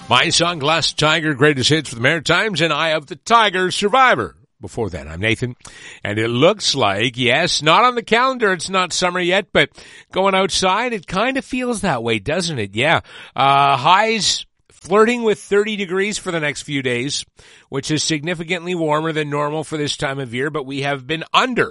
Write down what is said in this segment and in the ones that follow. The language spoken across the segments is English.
My Sunglass Tiger, greatest hits for the Maritimes, and Eye of the Tiger, Survivor. Before that, I'm Nathan, and it looks like, yes, not on the calendar, it's not summer yet, but going outside, it kind of feels that way, doesn't it? Yeah. Highs flirting with 30 degrees for the next few days, which is significantly warmer than normal for this time of year, but we have been under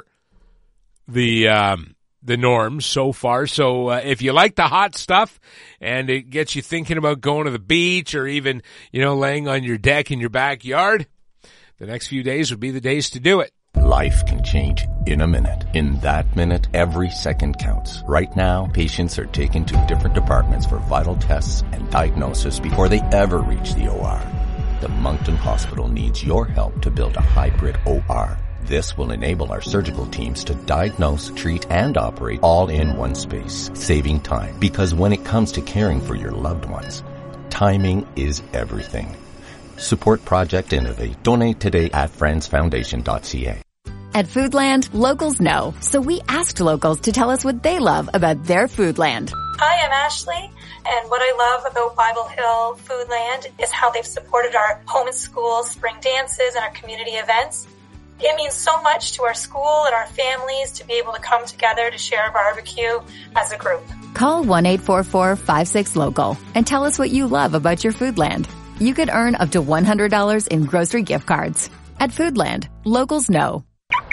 the norms so far. So if you like the hot stuff and it gets you thinking about going to the beach or even, laying on your deck in your backyard, the next few days would be the days to do it. Life can change in a minute. In that minute, every second counts. Right now, patients are taken to different departments for vital tests and diagnosis before they ever reach the OR. The Moncton Hospital needs your help to build a hybrid OR. This will enable our surgical teams to diagnose, treat, and operate all in one space, saving time. Because when it comes to caring for your loved ones, timing is everything. Support Project Innovate. Donate today at friendsfoundation.ca. At Foodland, locals know, so we asked locals to tell us what they love about their Foodland. Hi, I'm Ashley, and what I love about Bible Hill Foodland is how they've supported our home and school spring dances and our community events. It means so much to our school and our families to be able to come together to share a barbecue as a group. Call 1-844-56-LOCAL and tell us what you love about your Foodland. You could earn up to $100 in grocery gift cards. At Foodland, locals know.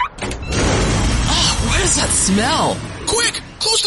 Oh, what is that smell? Quick, close the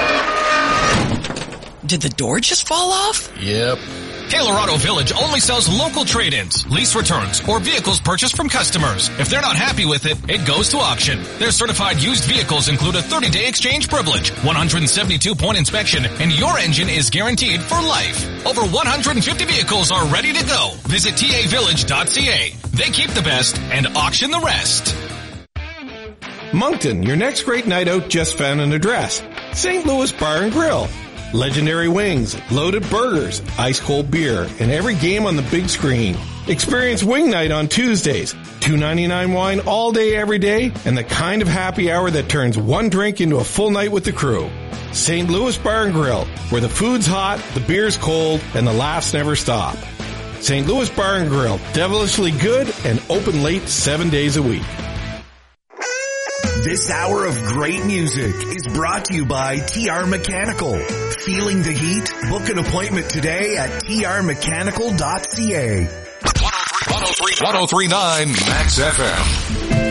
door. Did the door just fall off? Yep. Colorado Village only sells local trade-ins, lease returns, or vehicles purchased from customers. If they're not happy with it, it goes to auction. Their certified used vehicles include a 30-day exchange privilege, 172-point inspection, and your engine is guaranteed for life. Over 150 vehicles are ready to go. Visit tavillage.ca. They keep the best and auction the rest. Moncton, your next great night out just found an address. St. Louis Bar and Grill. Legendary wings, loaded burgers, ice-cold beer, and every game on the big screen. Experience Wing Night on Tuesdays. $2.99 wine all day, every day, and the kind of happy hour that turns one drink into a full night with the crew. St. Louis Bar and Grill, where the food's hot, the beer's cold, and the laughs never stop. St. Louis Bar and Grill, devilishly good and open late 7 days a week. This hour of great music is brought to you by TR Mechanical. Feeling the heat? Book an appointment today at trmechanical.ca. 103.9 Max FM.